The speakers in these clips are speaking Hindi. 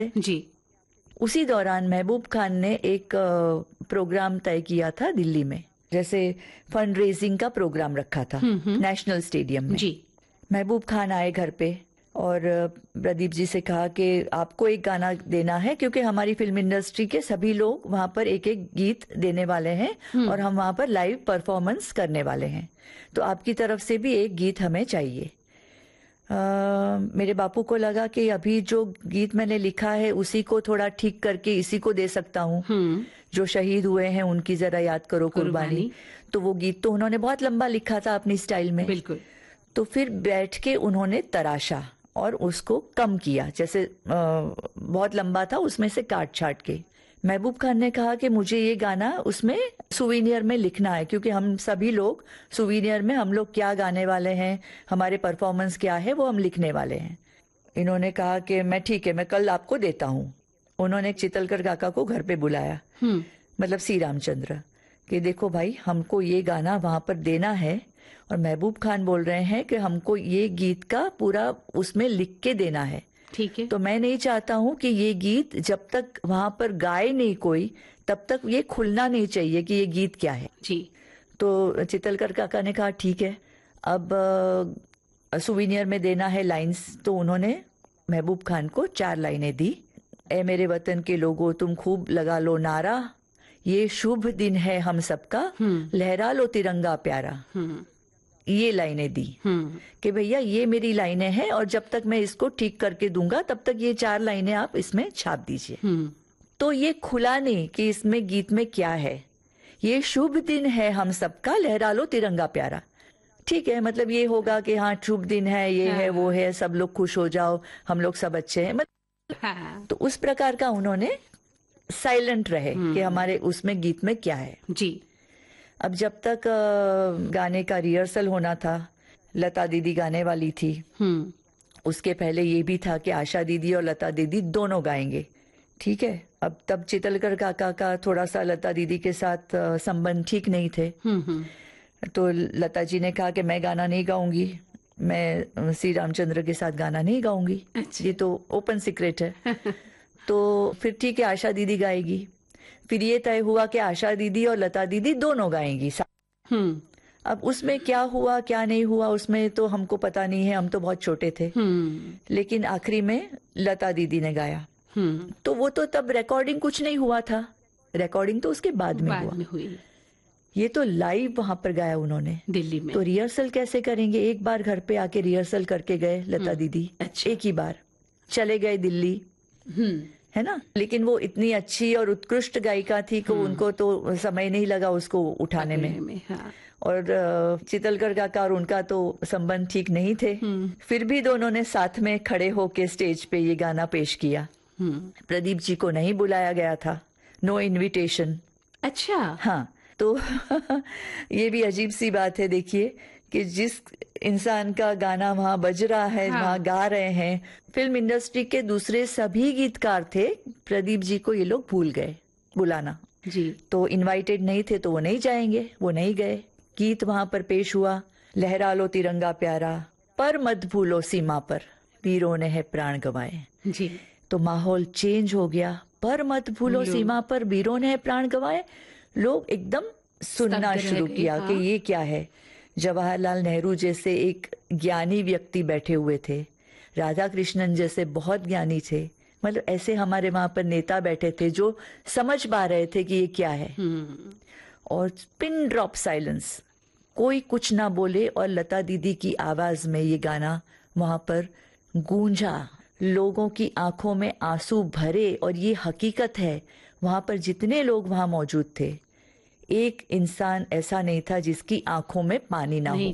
जी। उसी दौरान महबूब खान ने एक प्रोग्राम तय किया था दिल्ली में, जैसे फंड रेजिंग का प्रोग्राम रखा था नेशनल स्टेडियम में। जी। महबूब खान आए घर पे और प्रदीप जी से कहा कि आपको एक गाना देना है, क्योंकि हमारी फिल्म इंडस्ट्री के सभी लोग वहां पर एक एक गीत देने वाले हैं और हम वहां पर लाइव परफॉर्मेंस करने वाले हैं, तो आपकी तरफ से भी एक गीत हमें चाहिए। मेरे बापू को लगा कि अभी जो गीत मैंने लिखा है उसी को थोड़ा ठीक करके इसी को दे सकता हूँ, जो शहीद हुए हैं उनकी जरा याद करो कुर्बानी। तो वो गीत तो उन्होंने बहुत लंबा लिखा था अपनी स्टाइल में। बिल्कुल। तो फिर बैठ के उन्होंने तराशा और उसको कम किया, जैसे बहुत लंबा था उसमें से काट छाट के। महबूब खान ने कहा कि मुझे ये गाना उसमें सुवीनियर में लिखना है, क्योंकि हम सभी लोग सुवीनियर में हम लोग क्या गाने वाले हैं, हमारे परफॉर्मेंस क्या है, वो हम लिखने वाले हैं। इन्होंने कहा कि मैं ठीक है, मैं कल आपको देता हूँ। उन्होंने चितलकर काका को घर पे बुलाया, मतलब सी रामचंद्र, कि देखो भाई हमको ये गाना वहां पर देना है और महबूब खान बोल रहे हैं कि हमको ये गीत का पूरा उसमें लिख के देना है। ठीक है। तो मैं नहीं चाहता हूं कि ये गीत जब तक वहां पर गाए नहीं कोई तब तक ये खुलना नहीं चाहिए कि ये गीत क्या है। जी। तो चितलकर काका ने कहा ठीक है, अब सुवीनियर में देना है लाइंस। तो उन्होंने महबूब खान को 4 लाइनें दी। ए मेरे वतन के लोगों तुम खूब लगा लो नारा, ये शुभ दिन है हम सबका, लहरा लो तिरंगा प्यारा। ये लाइनें दी कि भैया ये मेरी लाइनें हैं और जब तक मैं इसको ठीक करके दूंगा तब तक ये 4 लाइनें आप इसमें छाप दीजिए। तो ये खुला नहीं कि इसमें गीत में क्या है। ये शुभ दिन है हम सबका, लहरा लो तिरंगा प्यारा। ठीक है, मतलब ये होगा कि हाँ शुभ दिन है, ये है वो है, सब लोग खुश हो जाओ, हम लोग सब अच्छे हैं, तो उस प्रकार का उन्होंने साइलेंट रहे कि हमारे उसमें गीत में क्या है। जी। अब जब तक गाने का रिहर्सल होना था, लता दीदी गाने वाली थी। उसके पहले ये भी था कि आशा दीदी और लता दीदी दोनों गाएंगे। ठीक है, अब तब चितलकर काका का थोड़ा सा लता दीदी के साथ संबंध ठीक नहीं थे। तो लता जी ने कहा कि मैं गाना नहीं गाऊंगी, मैं श्री रामचंद्र के साथ गाना नहीं गाऊंगी। अच्छा। ये तो ओपन सीक्रेट है। तो फिर ठीक है, आशा दीदी गाएगी। फिर ये तय हुआ कि आशा दीदी और लता दीदी दोनों गाएंगी। अब उसमें क्या हुआ क्या नहीं हुआ उसमें तो हमको पता नहीं है, हम तो बहुत छोटे थे। लेकिन आखिरी में लता दीदी ने गाया। तो वो तो तब रिकॉर्डिंग कुछ नहीं हुआ था, रिकॉर्डिंग तो उसके बाद में हुई। ये तो लाइव वहां पर गाया उन्होंने दिल्ली में। तो रिहर्सल कैसे करेंगे? एक बार घर पे आके रिहर्सल करके गए लता दीदी। अच्छा। एक ही बार चले गए दिल्ली, है ना। लेकिन वो इतनी अच्छी और उत्कृष्ट गायिका थी कि उनको तो समय नहीं लगा उसको उठाने में। हाँ। और चितलकर काका और उनका तो संबंध ठीक नहीं थे। फिर भी दोनों ने साथ में खड़े होके स्टेज पे ये गाना पेश किया। प्रदीप जी को नहीं बुलाया गया था, नो इनविटेशन। अच्छा। हाँ, तो ये भी अजीब सी बात है। देखिए कि जिस इंसान का गाना वहां बज रहा है, वहां गा रहे हैं, फिल्म इंडस्ट्री के दूसरे सभी गीतकार थे, प्रदीप जी को ये लोग भूल गए बुलाना। जी। तो इनवाइटेड नहीं थे तो वो नहीं जाएंगे, वो नहीं गए। गीत वहां पर पेश हुआ, लहरा लो तिरंगा प्यारा, पर मत भूलो सीमा पर, वीरों ने है प्राण गंवाए। जी। तो माहौल चेंज हो गया, पर मत भूलो सीमा पर, वीरों ने है प्राण गंवाए। लोग एकदम सुनना शुरू किया कि ये क्या है। जवाहरलाल नेहरू जैसे एक ज्ञानी व्यक्ति बैठे हुए थे, राधा कृष्णन जैसे बहुत ज्ञानी थे, मतलब ऐसे हमारे वहां पर नेता बैठे थे जो समझ पा रहे थे कि ये क्या है। और पिन ड्रॉप साइलेंस, कोई कुछ ना बोले और लता दीदी की आवाज में ये गाना वहां पर गूंजा, लोगों की आंखों में आंसू भरे। और ये हकीकत है, वहां पर जितने लोग वहां मौजूद थे, एक इंसान ऐसा नहीं था जिसकी आंखों में पानी ना नहीं हो।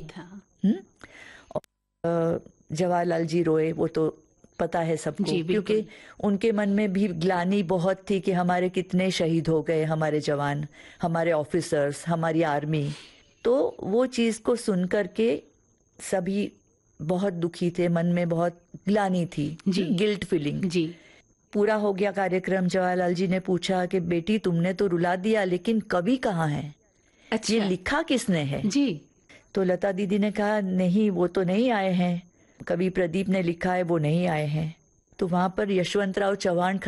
था। जवाहरलाल जी रोए, वो तो पता है सबको, क्योंकि उनके मन में भी ग्लानि बहुत थी कि हमारे कितने शहीद हो गए, हमारे जवान, हमारे ऑफिसर्स, हमारी आर्मी। तो वो चीज को सुनकर के सभी बहुत दुखी थे, मन में बहुत ग्लानि थी, गिल्ट फीलिंग। जी। पूरा हो गया कार्यक्रम। जवाहरलाल जी ने पूछा कि बेटी तुमने तो रुला दिया, लेकिन कवि कहाँ है? अच्छा। ये लिखा किसने है? जी। तो लता दीदी ने कहा नहीं, वो तो नहीं आए हैं, कवि प्रदीप ने लिखा है, वो नहीं आए हैं। तो वहाँ पर यशवंतराव चव्हाण